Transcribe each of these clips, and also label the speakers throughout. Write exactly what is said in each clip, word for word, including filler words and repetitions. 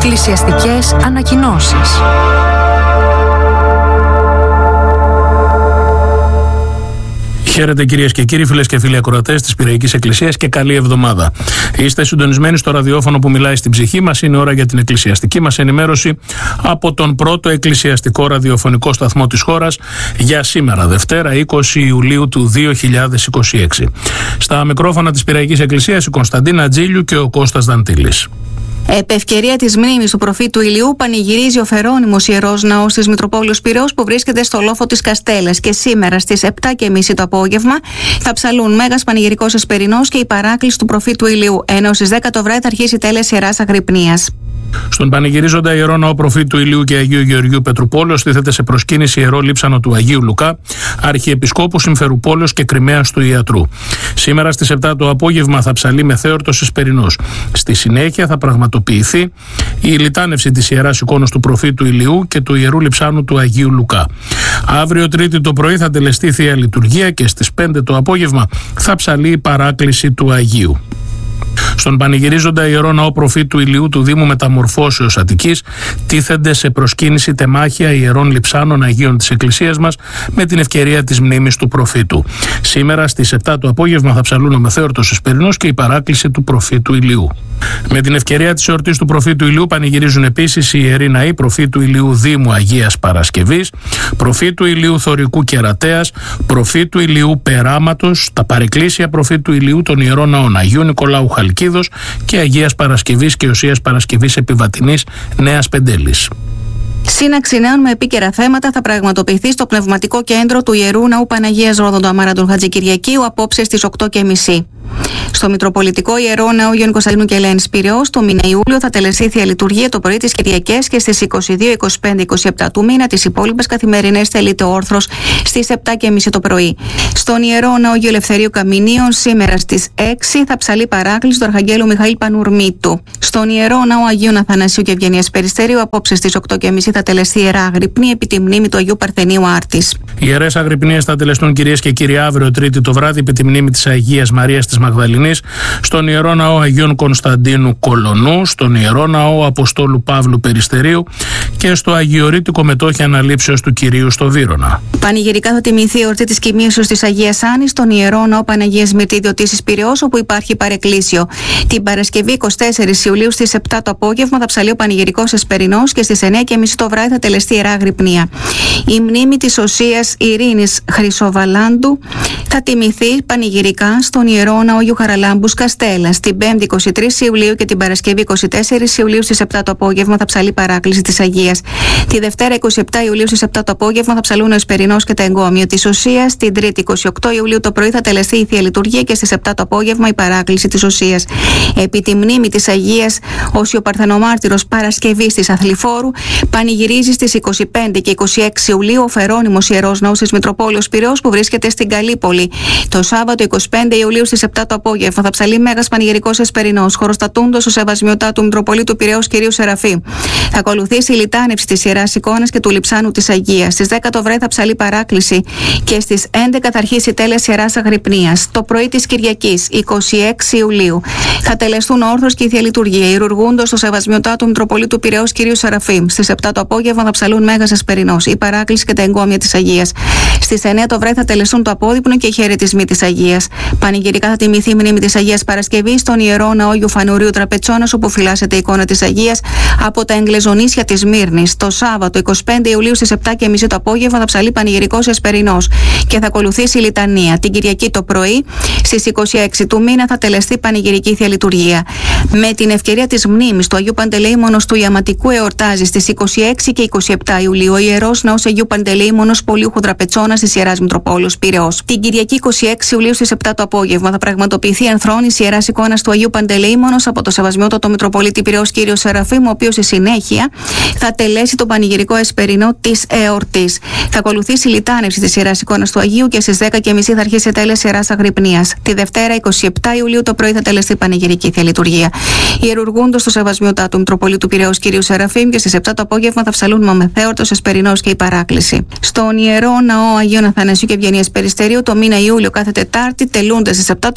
Speaker 1: Εκκλησιαστικές ανακοινώσεις.
Speaker 2: Χαίρετε κυρίες και κύριοι, φίλες και φίλοι ακροατές της Πειραϊκής Εκκλησίας και καλή εβδομάδα. Είστε συντονισμένοι στο ραδιόφωνο που μιλάει στην ψυχή μας. Είναι ώρα για την εκκλησιαστική μας ενημέρωση από τον πρώτο εκκλησιαστικό ραδιοφωνικό σταθμό της χώρας για σήμερα, Δευτέρα είκοσι Ιουλίου του δύο χιλιάδες είκοσι έξι. Στα μικρόφωνα της Πειραϊκής Εκκλησίας η Κωνσταντίνα Τζίλιου και ο Κώστας Δαντήλης.
Speaker 3: Επ' ευκαιρία της μνήμης του προφήτου Ηλιού, πανηγυρίζει ο Φερόνιμος Ιερός Ναός της Μητροπόλεως Πειραιώς που βρίσκεται στο λόφο της Καστέλας. Και σήμερα στις επτά και τριάντα το απόγευμα θα ψαλούν Μέγας Πανηγυρικός Εσπερινός και η παράκληση του προφήτου Ηλιού. Ενώ στις δέκα το βράδυ θα αρχίσει η τέλεση Ιεράς Αγρυπνίας.
Speaker 2: Στον πανηγυρίζοντα Ιερό Ναό Προφήτου Ηλίου και Αγίου Γεωργίου Πετρουπόλεως στήθεται σε προσκύνηση Ιερό Λείψανο του Αγίου Λουκά, Αρχιεπισκόπου Συμφερουπόλεως και Κριμαίας του Ιατρού. Σήμερα στις επτά το απόγευμα θα ψαλεί Μεθέορτος Εσπερινός. Στη συνέχεια θα πραγματοποιηθεί η λιτάνευση της Ιεράς Εικόνος του Προφήτου Ηλιού και του Ιερού Λειψάνου του Αγίου Λουκά. Αύριο Τρίτη το πρωί θα τελεστεί Θεία Λειτουργία και στις πέντε το απόγευμα θα ψαλεί η παράκληση του Αγίου. Στον πανηγυρίζοντα Ιερό Ναό Προφήτου Ηλιού του Δήμου Μεταμορφώσεως Αττικής τίθενται σε προσκύνηση τεμάχια ιερών λειψάνων Αγίων της Εκκλησίας μας με την ευκαιρία της μνήμης του προφήτου. Σήμερα στις επτά το απόγευμα θα ψαλούν ο Μεθέορτος Εσπερινός και η παράκληση του Προφήτου Ηλιού. Με την ευκαιρία της εορτής του Προφήτου Ηλιού πανηγυρίζουν επίσης οι ιεροί ναοί Προφήτου Ηλιού Δήμου Αγίας Παρασκευής, Προφήτου Ηλιού Θωρικού Κερατέας, Προφήτου Ηλιού Περάματος, τα παρεκκλήσια Προφήτου Ηλιού των Ιερών Ναών Αγίου Νικολάου Χαλκίδος και Αγίας Παρασκευής και Οσίας Παρασκευής Επιβατινής Νέας Πεντέλης.
Speaker 3: Σύναξη νέων με επίκαιρα θέματα θα πραγματοποιηθεί στο πνευματικό κέντρο του Ιερού Ναού Παναγίας Ρόδοντο Αμάραντων Χατζικυριακίου απόψε στις οκτώ και τριάντα. Στο Μητροπολιτικό Ιερό Ναό Γιώργου Κωνσταντίνου και Ελένης Πειραιώς, το μήνα Ιούλιο θα τελεστεί Θεία Λειτουργία το πρωί τις Κυριακές και στις είκοσι δύο, είκοσι πέντε, είκοσι επτά του μήνα. Τις υπόλοιπες καθημερινές τελείται ο όρθρος στις επτά και τριάντα το πρωί. Στον Ιερό Ναό Αγίου Ελευθερίου Καμινίων, σήμερα στις έξι θα ψαλεί παράκληση του Αρχαγγέλου Μιχαήλ Πανουρμήτου. Στον Ιερό Ναό Αγίου Αθανασίου και Ευγενίας Περιστερίου, απόψε στις οκτώ και τριάντα θα τελεστεί Ιερά Αγρυπνία επί τη μνήμη του Αγίου Παρθενίου Άρτης.
Speaker 2: Οι Ιερές Αγρυπνίες θα τελεστούν, κυρίες και κύριοι, αύριο Τρίτη το βράδυ επί τη μνήμη της Αγίας Μαρίας της Μαγδαληνής, στον Ιερό Ναό Αγίων Κωνσταντίνου Κολονού, στον Ιερό Ναό Αποστόλου Παύλου Περιστερίου και στο Αγιορείτικο Μετόχι Αναλήψεως του Κυρίου στο Βύρωνα.
Speaker 3: Πανηγυρικά θα τιμηθεί η εορτή της κοιμήσεως της Αγίας Άννης στον Ιερό Ναό Παναγίας Μυρτίδιο της Πειραιώς, όπου υπάρχει παρεκκλήσιο. Την Παρασκευή είκοσι τέσσερις Ιουλίου στις επτά το απόγευμα θα ψαλεί ο Πανηγυρικός Εσπερινός και στις εννιά και τριάντα το βράδυ θα τελεστεί Ιερά Αγρυπνία. Η μνήμη της Οσίας Ειρήνης Χρυσοβαλάντου θα τιμηθεί πανηγυρικά στον Ιερό Ναό Αγίου Χαραλάμπους Καστέλας. Την Πέμπτη είκοσι τρεις Ιουλίου και την Παρασκευή είκοσι τέσσερις Ιουλίου στις επτά το απόγευμα θα ψαλεί παράκληση της Αγίας. Τη Δευτέρα είκοσι επτά Ιουλίου στις επτά το απόγευμα θα ψαλούν ο Εσπερινός και τα εγκόμια της Οσίας. Την Τρίτη είκοσι οκτώ Ιουλίου το πρωί θα τελεστεί η Θεία Λειτουργία και στις επτά το απόγευμα η παράκληση της Οσίας. Επί τη μνήμη της Αγίας Όσιο Παρθενομάρτυρος Παρασκευής της Αθληφόρου πανηγυρίζει στις είκοσι πέντε και είκοσι έξι Ιουλίου ο Φερόνιμος Ιερός Ναός της Μητροπόλεως Πειραιώς που βρίσκεται στην Καλύπολη. Το Σάββατο είκοσι πέντε Ιουλίου στις επτά το απόγευμα θα ψαλεί Μέγας Πανηγυρικός Εσπερινός, χωροστατούντος ο Σεβασμιωτάτου Μητροπολίτου Πειραιώς Κυρίου Σεραφείμ. Θα ακολουθήσει η λιτάνευση της Ιεράς Εικόνας και του Λειψάνου της Αγίας. Στις δέκα το βράδυ θα ψαλεί παράκληση και στις έντεκα θα αρχίσει η τέλεση Ιεράς Αγρυπνίας. Το πρωί της Κυριακής, είκοσι έξι Ιουλίου, θα τελεστούν ο όρθρος και η Θεία Λειτουργία, ιερουργούντος ο Σεβασμιωτάτου Μητροπολίτου Πειραιώς Κυρίου Σεραφείμ. Στις επτά το απόγευμα θα ψαλούν Μέγας Εσπερινός, η παράκληση και τα εγκόμια της Αγίας. Στις εννιά το βράδυ θα τελεστούν το απόδειπνο και οι χαιρετισμοί της Αγίας. Πανηγυρικά θα τιμηθεί η μνήμη της Αγίας Παρασκευής στον Ιερό Ναό Αγίου Φανουρίου Τραπετσόνας, όπου φυλάσσεται η εικόνα της Αγίας από τα εγκλεζονίσια της Μύρνης. Το Σάββατο είκοσι πέντε Ιουλίου στις επτά και τριάντα το απόγευμα θα ψαλεί Πανηγυρικός Εσπερινός και θα ακολουθήσει η λιτανία. Την Κυριακή το πρωί στις είκοσι έξι του μήνα θα τελεστεί Πανηγυρική Θεία Λειτουργία. Με την ευκαιρία της μνήμης του Αγίου Παντελεήμονος του Ιαματικού εορτάζει στις είκοσι έξι και είκοσι επτά Ιουλίου ο Ιερός Ναός Αγίου Παντελεήμονος Πολύουχου Τραπετσόνας της Ιεράς Μητροπόλεως Πειραιώς. Την Κυριακή είκοσι έξι Ιουλίου στις επτά το απόγευμα θα πραγματοποιηθεί η ενθρόνηση Ιεράς Εικόνας του Αγίου Παντελεήμονος από το Σεβασμιότατο Μητροπολίτη Πειραιώς Κύριο Σεραφείμ, ο οποίος στη συνέχεια θα τελέσει τον Πανηγυρικό Εσπερινό της εορτής. Θα ακολουθήσει η λιτάνευση της Ιεράς Εικόνας του Αγίου και στις δέκα και τριάντα θα αρχίσει η τέλεση Ιεράς Αγρυπνίας. Τη Δευτέρα είκοσι επτά Ιουλίου το πρωί θα τελεστεί Πανηγυρική Θεία Λειτουργία. Ιερουργούντος το Σεβασμιότατο Μητροπολίτου Πειραιώς Κυρίου Σεραφείμ και στις επτά το απόγευμα θα ψαλούν ο Μεθέορτος Εσπερινός και η παράκληση. Στον Ιερό Ναό Αγίων Αθανασίου και Ευγενίας Περιστερίου το μήνα Ιούλιο κάθε Τετάρτη τελούνται στις επτά το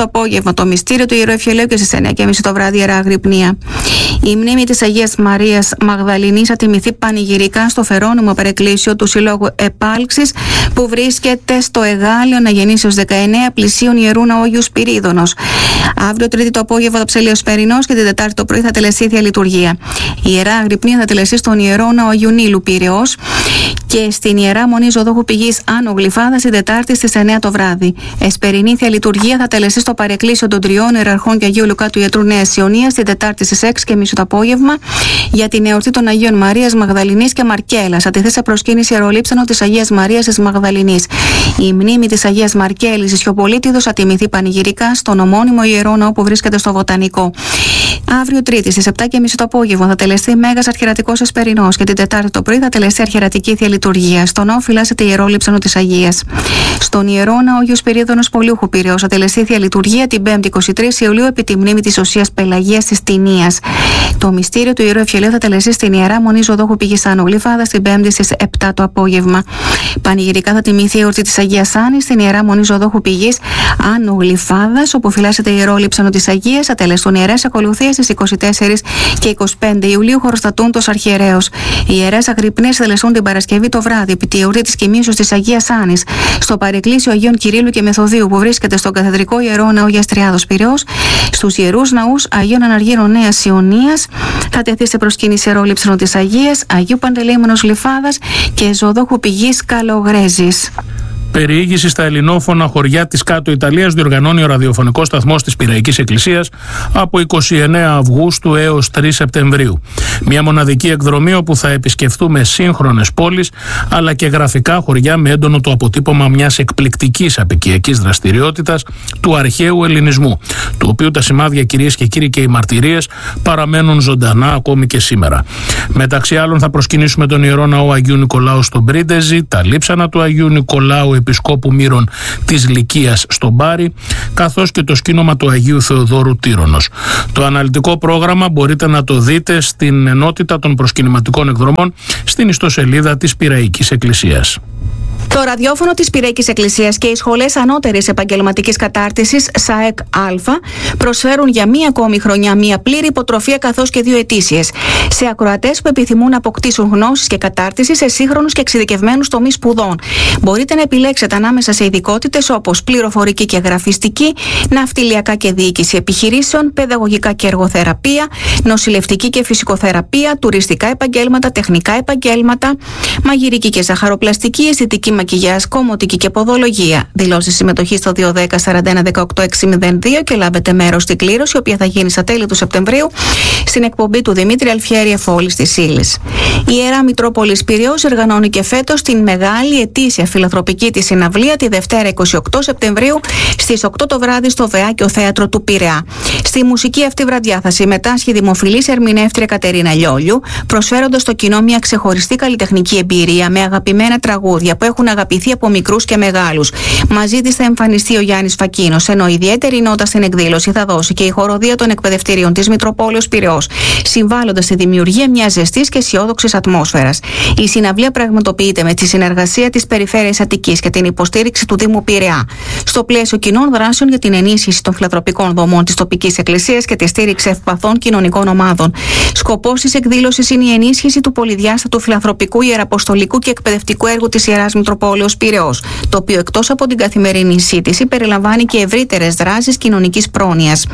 Speaker 3: απόγευμα το μυστήριο του Ιερού Ευχελαίου και στις εννιά και μισή το βράδυ Ιερά Αγρυπνία. Η μνήμη της Αγίας Μαρίας Μαγδαληνής θα τιμηθεί πανηγυρικά στο Φερόνιμο Παρεκκλήσιο του Συλλόγου Επάλξης που βρίσκεται στο Εγάλεο Αγεννήσεως δεκαεννέα πλησίων Ιερού Ναού Αγίου Σπυρίδωνος. Αύριο Τρίτη το απόγευμα θα ψελεί ο Σπερινός και την Τετάρτη το πρωί θα τελεστεί Θεία Λειτουργία. Η Ιερά Αγρυπνία θα τελεστεί στον Ιερό Ναό Αγίου Νείλου Πειραιώς και στην Ιερά Μονή Ζωδόχου Πηγής Άνω Γλυφάδας την Τετάρτη στις εννιά το βράδυ. Εσπερινή Θεία Λειτουργία θα τελεστεί στο Παρεκκλήσιο των Τριών Ιεραρχών και Αγίου Λουκά του Ιατρού Νέας Ιωνίας την Τετάρτη στις έξι και μισή το απόγευμα για την εορτή των Αγίων Μαρίας Μαγδαληνής και Μαρκέλας. Θα τεθεί σε προσκύνηση ιερολείψανο της Αγίας Μαρίας της Μαγδαληνής. Η μνήμη της Αγίας Μαρκέλης της Ισιοπολίτιδος θα τιμηθεί πανηγυρικά στον ομώνυμο Ιερό Ναό που βρίσκεται στο Βοτανικό. Αύριο Τρίτη στις επτά και μισή το απόγευμα θα τελεστεί Μέγας Αρχιερατικός Εσπερινός και την Τετάρτη το πρωί θα τελεστεί Αρχιερατική Θεία Λειτουργία. Στον ναό φυλάσσεται η ιερόλειψανο της Αγίας. Στον Ιερό Ναό Αγίου Σπυρίδωνος Πολιούχου Πειραιώς θα τελεστεί Θεία Λειτουργία την Πέμπτη είκοσι τρεις Ιουλίου επί τη μνήμη της Οσίας Πελαγίας της Τινίας. Το μυστήριο του Ιερού Ευχελαίου θα τελεστεί στην Ιερά Μονή Ζωδόχου Πηγής Άνω Γλυφάδας την Πέμπτη στις επτά το απόγευμα. Πανηγυρικά θα τιμηθεί η εορτή της Αγίας Άννης στην Ιερά Μονή Ζωδόχου Πηγής Άνω Γλυφάδας, όπου φυλάσσεται η ιερόλειψανο της Αγίας. Θα τελεστούν ιερές ακολουθίες στις είκοσι τέσσερις και εικοστή Ιουλίου χωροστατούντος Αρχιερέως. Οι ιερές αγρυπνίες θα τελεστούν την Παρασκευή το βράδυ επί τη εορτή της κοιμήσεως της Αγίας Άννης στο Παρεκκλήσιο Αγίων Κυρίλλου και Μεθοδίου που βρίσκεται στον Καθεδρικό Ιερό Ναό Γιαστριάδος Πειραιώς. Στους ιερούς ναούς Αγίων Αναργύρων Νέας Ιωνίας θα τεθεί σε προσκύνηση ιερόλειψανο της Αγίας, Αγίου Παντελεήμονος Γλυφάδας και Ζωδόχου Πηγής Καλογρέζης.
Speaker 2: Περιήγηση στα ελληνόφωνα χωριά της Κάτω Ιταλίας διοργανώνει ο ραδιοφωνικός σταθμός της Πειραϊκής Εκκλησίας από εικοστή ενάτη Αυγούστου έως τρεις Σεπτεμβρίου. Μια μοναδική εκδρομή όπου θα επισκεφθούμε σύγχρονες πόλεις αλλά και γραφικά χωριά με έντονο το αποτύπωμα μιας εκπληκτικής απικιακής δραστηριότητας του αρχαίου ελληνισμού, του οποίου τα σημάδια, κυρίες και κύριοι, και οι μαρτυρίες παραμένουν ζωντανά ακόμη και σήμερα. Μεταξύ άλλων θα προσκυνήσουμε τον Ιερό Ναό Αγίου Νικολάου στον Πρίντεζη, τα λείψανα του Αγίου Νικολάου Επισκόπου Μύρων της Λυκίας στον Πάρη, καθώς και το σκήνομα του Αγίου Θεοδόρου Τύρονος. Το αναλυτικό πρόγραμμα μπορείτε να το δείτε στην ενότητα των προσκυνηματικών εκδρομών στην ιστοσελίδα της Πειραϊκής Εκκλησίας.
Speaker 3: Το ραδιόφωνο της Πειραϊκής Εκκλησίας και οι σχολές ανώτερης επαγγελματικής κατάρτισης ΣΑΕΚ Α προσφέρουν για μία ακόμη χρονιά μία πλήρη υποτροφία καθώς και δύο ετήσιες σε ακροατές που επιθυμούν να αποκτήσουν γνώσεις και κατάρτιση σε σύγχρονους και εξειδικευμένους τομείς σπουδών. Μπορείτε να επιλέξετε ανάμεσα σε ειδικότητες όπως πληροφορική και γραφιστική, ναυτιλιακά και διοίκηση επιχειρήσεων, παιδαγωγικά και εργοθεραπεία, νοσηλευτική και φυσικοθεραπεία, τουριστικά επαγγέλματα, τεχνικά επαγγέλματα, μαγειρική και ζαχαροπλαστική, αισθητική μακιγιάζ, κομμωτική και ποδολογία. Δηλώσεις συμμετοχή στο δύο δέκα σαράντα ένα δεκαοκτώ εξακόσια δύο και λάβετε μέρος στην κλήρωση, η οποία θα γίνει στα τέλη του Σεπτεμβρίου στην εκπομπή του Δημήτρη Αλφιέρη Εφόλης της Ύλης. Η Ιερά Μητρόπολης Πειραιώς οργανώνει και φέτος την μεγάλη ετήσια φιλανθρωπική της συναυλία τη Δευτέρα εικοστή ογδόη Σεπτεμβρίου στις οκτώ το βράδυ στο Βεάκιο Θέατρο του Πειραιά. Στη μουσική αυτή βραδιά θα συμμετάσχει η δημοφιλής ερμηνεύτρια Κατερίνα Λιόλιου, προσφέροντας στο κοινό μια ξεχωριστή καλλιτεχνική εμπειρία με αγαπημένα τραγούδια που έχουν αγαπηθεί από μικρούς και μεγάλους. Μαζί της θα εμφανιστεί ο Γιάννης Φακίνος, ενώ ιδιαίτερη νότα στην εκδήλωση θα δώσει και η χοροδία των εκπαιδευτηρίων της Μητροπόλεως Πειραιώς, συμβάλλοντας στη δημιουργία μιας ζεστής και αισιόδοξης ατμόσφαιρας. Η συναυλία πραγματοποιείται με τη συνεργασία της Περιφέρειας Αττικής και την υποστήριξη του Δήμου Πειραιά, στο πλαίσιο κοινών δράσεων για την ενίσχυση των φιλανθρωπικών δομών της τοπικής εκκλησίας και τη στήριξη ευπαθών κοινωνικών ομάδων. Σκοπός της εκδήλωσης είναι η ενίσχυση του πολυδιάστατου φιλανθρωπικού, ιεραποστολικού και εκπαιδευτικού έργου της Ιεράς Μητροπόλεως Πειραιώς, το οποίο εκτός από την καθημερινή σύντηση περιλαμβάνει και ευρύτερες δράσεις κοινωνικής πρόνοιας.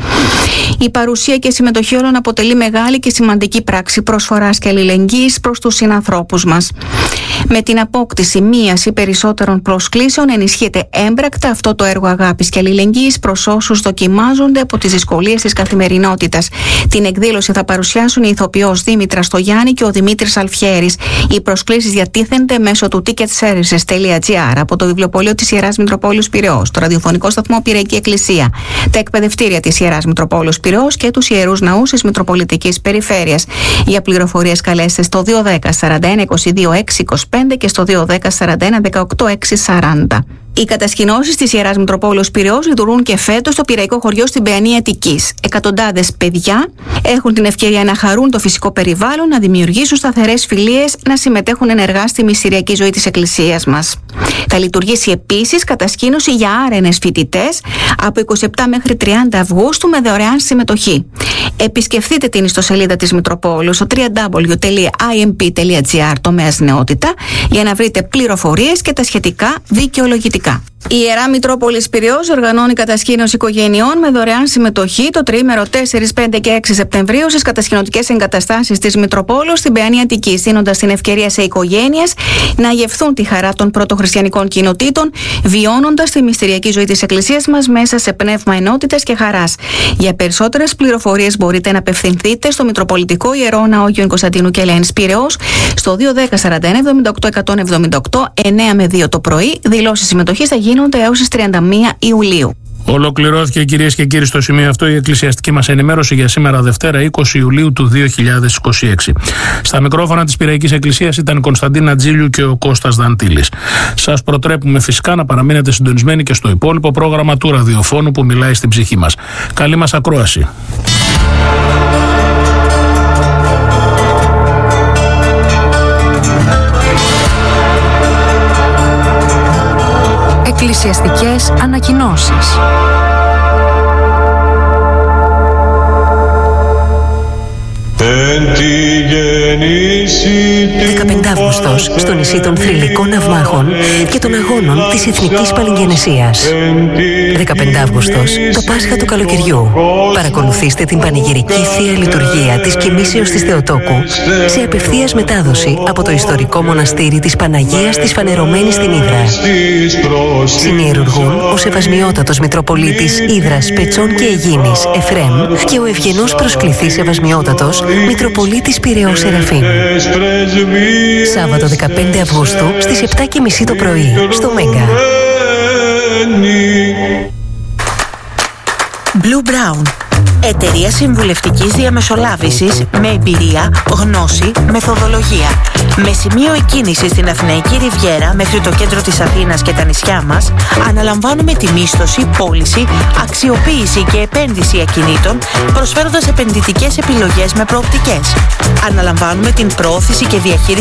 Speaker 3: Η παρουσία και συμμετοχή όλων αποτελεί μεγάλη και σημαντική πράξη προσφοράς και αλληλεγγύης προς τους συνανθρώπους μας. Με την απόκτηση μίας ή περισσότερων προσκλήσεων ενισχύεται έμπρακτα αυτό το έργο αγάπης και αλληλεγγύης προς όσους δοκιμάζονται από τις δυσκολίες της καθημερινότητας. Την εκδήλωση θα παρουσιάσουν η ηθοποιός Δήμητρα Στογιάννη και ο Δημήτρης Αλφιέρης. Οι προσκλήσεις διατίθενται μέσω του ticketservices τελεία gr από το βιβλιοπωλείο της Ιεράς Μητροπόλεως Πειραιώς, το ραδιοφωνικό σταθμό Πειραϊκή Εκκλησία, τα εκπαιδευτήρια της Ιεράς Μητροπόλεως Πειραιώς και τους ιερούς ναούς της Μητροπολιτικής Περιφέρειας. Για πληροφορίες καλέστε στο δύο δέκα σαράντα ένα είκοσι δύο έξι είκοσι πέντε και στο δύο δέκα σαράντα ένα δεκαοκτώ έξι σαράντα. Οι κατασκηνώσεις της Ιεράς Μητροπόλεως Πειραιώς λειτουργούν και φέτος στο πειραϊκό χωριό στην Παιανία Αττικής. Εκατοντάδες παιδιά έχουν την ευκαιρία να χαρούν το φυσικό περιβάλλον, να δημιουργήσουν σταθερές φιλίες, να συμμετέχουν ενεργά στη μυστηριακή ζωή της Εκκλησίας μας. Θα λειτουργήσει επίσης κατασκήνωση για άρενες φοιτητές από είκοσι επτά μέχρι τριάντα Αυγούστου με δωρεάν συμμετοχή. Επισκεφτείτε την ιστοσελίδα της Μητροπόλεως στο double-u double-u double-u τελεία άι εμ πι τελεία τζι άρ τομέας νεότητα για να βρείτε πληροφορίες και τα σχετικά δικαιολογητικά. Η Ιερά Μητρόπολης Πειραιώς οργανώνει κατασκήνωση οικογενειών με δωρεάν συμμετοχή το τριήμερο τέσσερα, πέντε και έξι Σεπτεμβρίου στις κατασκηνωτικές εγκαταστάσεις της Μητροπόλεως στην Παιανή Αττικής, δίνοντας την ευκαιρία σε οικογένειες να γευθούν τη χαρά των πρωτοχριστιανικών κοινοτήτων, βιώνοντας τη μυστηριακή ζωή της Εκκλησίας μας μέσα σε πνεύμα ενότητας και χαράς. Για περισσότερες πληροφορίες μπορείτε να απευθυνθείτε στο Μητροπολιτικό Ιερό Ναό Αγίου Κωνσταντίνου και Ελένης Πειραιώς στο δύο ένα μηδέν σαράντα ένα εβδομήντα οκτώ εκατόν εβδομήντα οκτώ εννέα με δύο το πρωί. Δηλώσεις συμμετοχής θα γίνονται έως τις τριάντα μία Ιουλίου.
Speaker 2: Ολοκληρώθηκε, κυρίες και κύριοι, στο σημείο αυτό η εκκλησιαστική μας ενημέρωση για σήμερα Δευτέρα είκοσι Ιουλίου του δύο χιλιάδες είκοσι έξι. Στα μικρόφωνα της Πειραϊκής Εκκλησίας ήταν η Κωνσταντίνα Τζίλιου και ο Κώστας Δαντήλης. Σας προτρέπουμε φυσικά να παραμείνετε συντονισμένοι και στο υπόλοιπο πρόγραμμα του ραδιοφώνου που μιλάει στην ψυχή μας. Καλή μας ακρόαση.
Speaker 1: Εκκλησιαστικές ανακοινώσεις.
Speaker 4: δεκαπέντε Αυγούστος, στο νησί των Θρυλικών Ναυμάχων και των Αγώνων της Εθνικής Παλιγγενεσίας. δεκαπέντε Αυγούστος, το Πάσχα του καλοκαιριού. Παρακολουθήστε την πανηγυρική Θεία Λειτουργία της Κοιμήσεως της Θεοτόκου σε απευθείας μετάδοση από το ιστορικό μοναστήρι της Παναγίας της Φανερωμένης στην Ύδρα. Συνιερουργούν ο Σεβασμιότατος Μητροπολίτης Ύδρας, Πετσών και Αιγίνης Εφρέμ και ο ευγενός προσκληθής Σεβασμιότατος Μητροπολίτης Πειραιώς Σεραφείμ. Σάββατο δεκαπέντε Αυγούστου στις επτά και μισή το πρωί στο Μέγκα.
Speaker 5: Blue Brown. Εταιρεία συμβουλευτικής διαμεσολάβησης με εμπειρία, γνώση, μεθοδολογία. Με σημείο εκκίνηση στην Αθηναϊκή Ριβιέρα μέχρι το κέντρο της Αθήνας και τα νησιά μας, αναλαμβάνουμε τη μίσθωση, πώληση, αξιοποίηση και επένδυση ακινήτων, προσφέροντας επενδυτικές επιλογές με προοπτικές. Αναλαμβάνουμε την προώθηση και διαχείριση